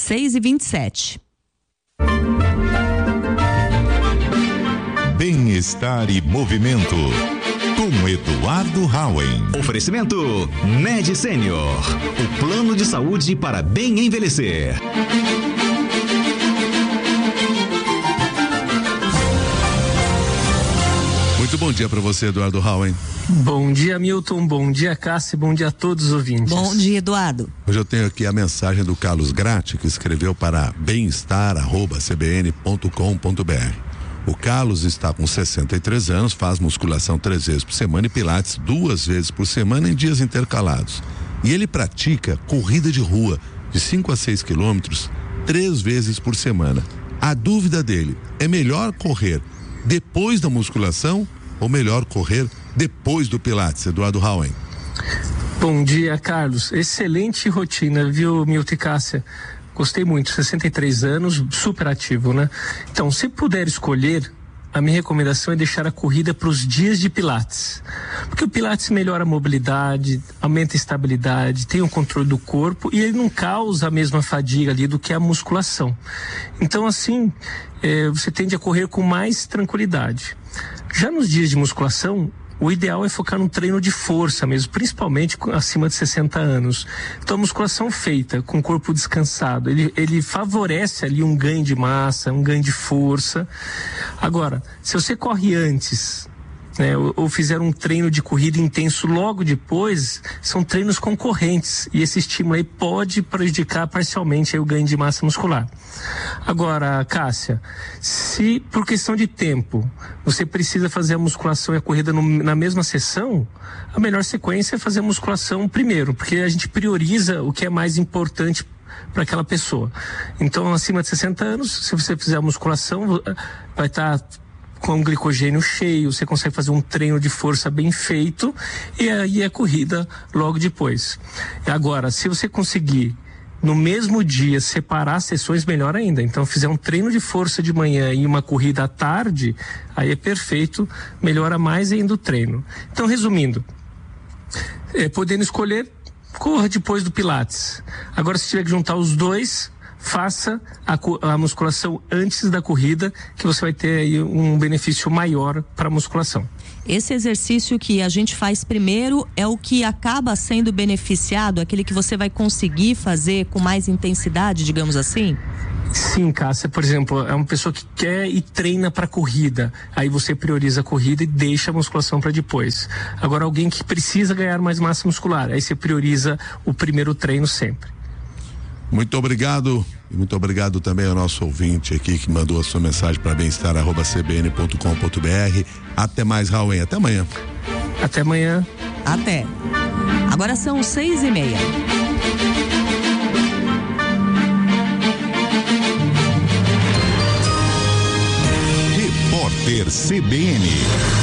6h27. Bem-estar e movimento, com Eduardo Hauen. Oferecimento Med Senior, o plano de saúde para bem envelhecer. Muito bom dia para você, Eduardo Hauen. Bom dia, Milton. Bom dia, Cássia. Bom dia a todos os ouvintes. Bom dia, Eduardo. Hoje eu tenho aqui a mensagem do Carlos Gratti, que escreveu para bemestar@cbn.com.br. O Carlos está com 63 anos, faz musculação 3 vezes por semana e pilates 2 vezes por semana em dias intercalados. E ele pratica corrida de rua de 5 a 6 quilômetros 3 vezes por semana. A dúvida dele é melhor correr depois da musculação ou melhor correr depois do pilates, Eduardo Hauen? Bom dia, Carlos. Excelente rotina, viu, Milton e Cássia? Gostei muito, 63 anos, super ativo, né? Então, se puder escolher, a minha recomendação é deixar a corrida para os dias de pilates. Porque o pilates melhora a mobilidade, aumenta a estabilidade, tem o controle do corpo e ele não causa a mesma fadiga ali do que a musculação. Então, assim, você tende a correr com mais tranquilidade. Já nos dias de musculação, o ideal é focar num treino de força mesmo, principalmente acima de 60 anos. Então a musculação feita com o corpo descansado, ele favorece ali um ganho de massa, um ganho de força. Agora, se você corre antes, né, ou fizer um treino de corrida intenso logo depois, são treinos concorrentes e esse estímulo aí pode prejudicar parcialmente aí o ganho de massa muscular. Agora, Cássia, se por questão de tempo você precisa fazer a musculação e a corrida na mesma sessão, a melhor sequência é fazer a musculação primeiro, porque a gente prioriza o que é mais importante para aquela pessoa. Então, acima de 60 anos, se você fizer a musculação, vai estar com o glicogênio cheio, você consegue fazer um treino de força bem feito e aí a corrida logo depois. Agora, se você conseguir no mesmo dia separar as sessões, melhor ainda. Então, fizer um treino de força de manhã e uma corrida à tarde, aí é perfeito, melhora mais ainda o treino. Então, resumindo, podendo escolher, corra depois do pilates. Agora, se tiver que juntar os dois, faça a musculação antes da corrida, que você vai ter aí um benefício maior para a musculação. Esse exercício que a gente faz primeiro é o que acaba sendo beneficiado, aquele que você vai conseguir fazer com mais intensidade, digamos assim? Sim, Cássia, por exemplo, é uma pessoa que quer e treina para corrida, aí você prioriza a corrida e deixa a musculação para depois. Agora, alguém que precisa ganhar mais massa muscular, aí você prioriza o primeiro treino sempre. Muito obrigado, e muito obrigado também ao nosso ouvinte aqui que mandou a sua mensagem para bemestar@cbn.com.br. Até mais, Hauen, até amanhã. Até amanhã. Até. Agora são 6h30. Repórter CBN.